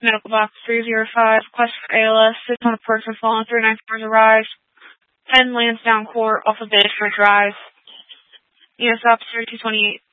Medical box 305, request for ALS, sits on a person falling through 9 floors of rise. 10 Lansdowne Court off of Bedford Drive. U.S. Officer 228.